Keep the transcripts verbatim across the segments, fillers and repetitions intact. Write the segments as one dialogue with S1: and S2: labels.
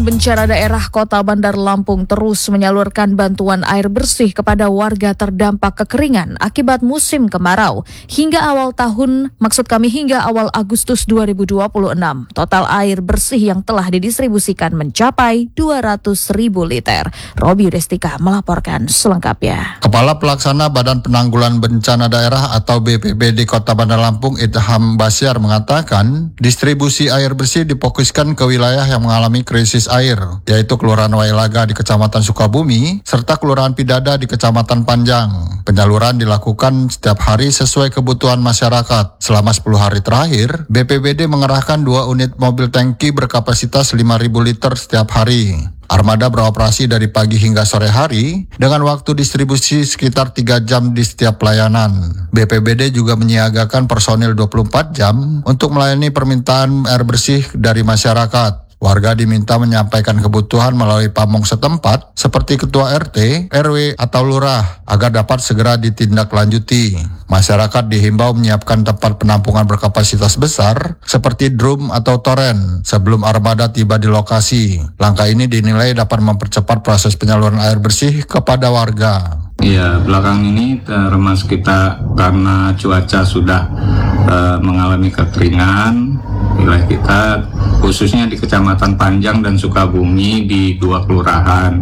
S1: Bencana daerah Kota Bandar Lampung terus menyalurkan bantuan air bersih kepada warga terdampak kekeringan akibat musim kemarau. Hingga awal tahun, maksud kami hingga awal Agustus dua ribu dua puluh enam, total air bersih yang telah didistribusikan mencapai dua ratus ribu liter. Robi Destika melaporkan selengkapnya.
S2: Kepala Pelaksana Badan Penanggulangan Bencana Daerah atau B P B D Kota Bandar Lampung, Idham Basyar, mengatakan distribusi air bersih difokuskan ke wilayah yang mengalami krisis air, yaitu Kelurahan Wailaga di Kecamatan Sukabumi, serta Kelurahan Pidada di Kecamatan Panjang. Penyaluran dilakukan setiap hari sesuai kebutuhan masyarakat. Selama sepuluh hari terakhir, B P B D mengerahkan dua unit mobil tangki berkapasitas lima ribu liter setiap hari. Armada beroperasi dari pagi hingga sore hari dengan waktu distribusi sekitar tiga jam di setiap pelayanan. B P B D juga menyiagakan personil dua puluh empat jam untuk melayani permintaan air bersih dari masyarakat. Warga diminta menyampaikan kebutuhan melalui pamong setempat seperti ketua R T, R W, atau lurah agar dapat segera ditindaklanjuti. Masyarakat dihimbau menyiapkan tempat penampungan berkapasitas besar seperti drum atau toren sebelum armada tiba di lokasi. Langkah ini dinilai dapat mempercepat proses penyaluran air bersih kepada warga.
S3: Ya, belakang ini termas kita karena cuaca sudah uh, mengalami kekeringan. Wilayah kita khususnya di Kecamatan Panjang dan Sukabumi di dua kelurahan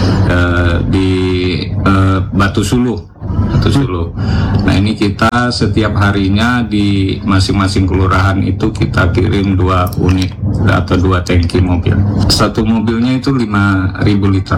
S3: uh, di uh, Batu Suluh. Batu Suluh. Nah, ini kita setiap harinya di masing-masing kelurahan itu kita kirim dua unit atau dua tangki mobil. Satu mobilnya itu lima ribu liter.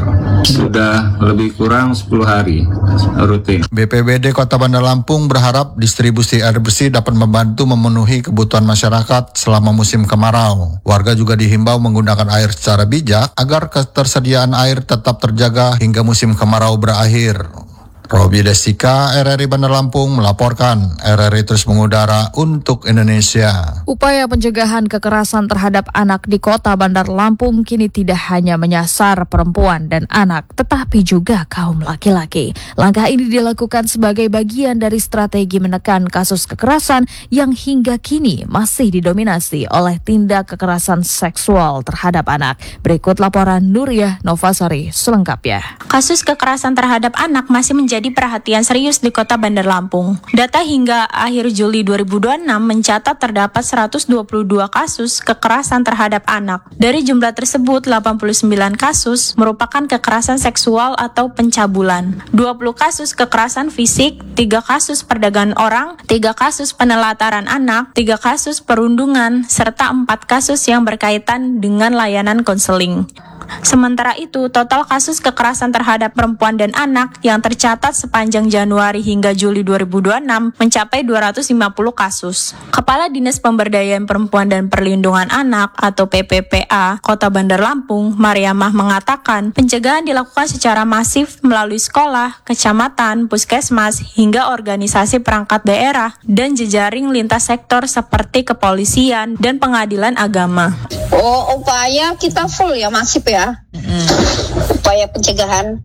S3: Sudah lebih kurang sepuluh hari rutin.
S2: B P B D Kota Bandar Lampung berharap distribusi air bersih dapat membantu memenuhi kebutuhan masyarakat selama musim kemarau. Warga juga dihimbau menggunakan air secara bijak agar ketersediaan air tetap terjaga hingga musim kemarau berakhir. Robi Destika, R R I Bandar Lampung melaporkan. R R I terus mengudara untuk Indonesia.
S1: Upaya pencegahan kekerasan terhadap anak di Kota Bandar Lampung kini tidak hanya menyasar perempuan dan anak, tetapi juga kaum laki-laki. Langkah ini dilakukan sebagai bagian dari strategi menekan kasus kekerasan yang hingga kini masih didominasi oleh tindak kekerasan seksual terhadap anak. Berikut laporan Nuriyah Novasari selengkapnya.
S4: Kasus kekerasan terhadap anak masih menjadi Jadi perhatian serius di Kota Bandar Lampung. Data hingga akhir Juli dua ribu dua puluh enam mencatat terdapat seratus dua puluh dua kasus kekerasan terhadap anak. Dari jumlah tersebut, delapan puluh sembilan kasus merupakan kekerasan seksual atau pencabulan, dua puluh kasus kekerasan fisik, tiga kasus perdagangan orang, tiga kasus penelataran anak, tiga kasus perundungan, serta empat kasus yang berkaitan dengan layanan konseling. Sementara itu, total kasus kekerasan terhadap perempuan dan anak yang tercatat sepanjang Januari hingga Juli dua ribu dua puluh enam mencapai dua ratus lima puluh kasus. Kepala Dinas Pemberdayaan Perempuan dan Perlindungan Anak atau P P P A Kota Bandar Lampung, Mariamah, mengatakan pencegahan dilakukan secara masif melalui sekolah, kecamatan, puskesmas, hingga organisasi perangkat daerah dan jejaring lintas sektor seperti kepolisian dan pengadilan agama.
S5: Oh, upaya kita full ya, masif ya. Hmm. Upaya pencegahan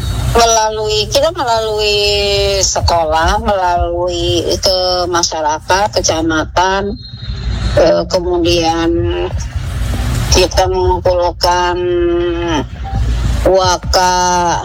S5: melalui kita melalui sekolah, melalui ke masyarakat, kecamatan, eh, kemudian kita mengumpulkan waka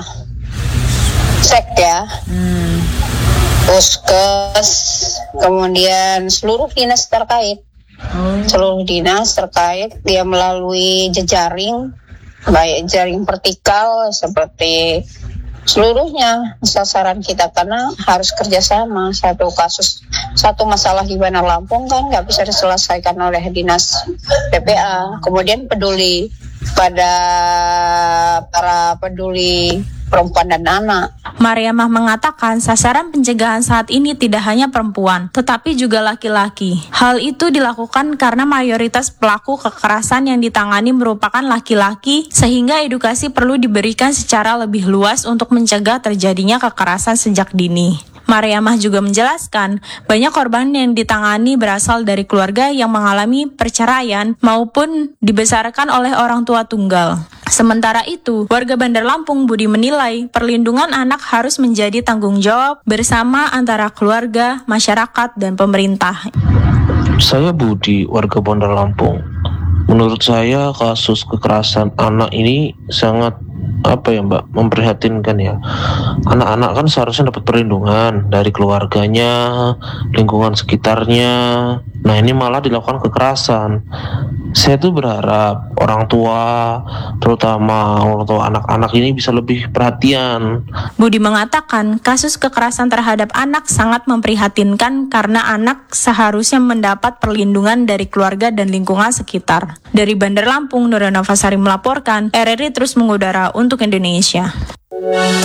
S5: sek ya, hmm. puskes, kemudian seluruh dinas terkait. Hmm. Seluruh dinas terkait dia melalui jejaring, baik jaring vertikal seperti seluruhnya sasaran kita, karena harus kerjasama. Satu kasus, satu masalah di Bandar Lampung kan nggak bisa diselesaikan oleh dinas P P A, kemudian peduli pada para peduli perempuan dan anak.
S4: Mariamah mengatakan sasaran pencegahan saat ini tidak hanya perempuan, tetapi juga laki-laki. Hal itu dilakukan karena mayoritas pelaku kekerasan yang ditangani merupakan laki-laki, sehingga edukasi perlu diberikan secara lebih luas untuk mencegah terjadinya kekerasan sejak dini. Mariamah juga menjelaskan, banyak korban yang ditangani berasal dari keluarga yang mengalami perceraian maupun dibesarkan oleh orang tua tunggal. Sementara itu, warga Bandar Lampung Budi menilai perlindungan anak harus menjadi tanggung jawab bersama antara keluarga, masyarakat, dan pemerintah.
S6: Saya Budi, warga Bandar Lampung. Menurut saya kasus kekerasan anak ini sangat apa ya Mbak, memprihatinkan ya. Anak-anak kan seharusnya dapat perlindungan dari keluarganya, lingkungan sekitarnya. Nah ini malah dilakukan kekerasan. Saya tuh berharap orang tua, terutama orang tua anak-anak ini bisa lebih perhatian.
S4: Budi mengatakan kasus kekerasan terhadap anak sangat memprihatinkan karena anak seharusnya mendapat perlindungan dari keluarga dan lingkungan sekitar. Dari Bandar Lampung, Nurana Fasari melaporkan, R R I terus mengudara untuk Indonesia.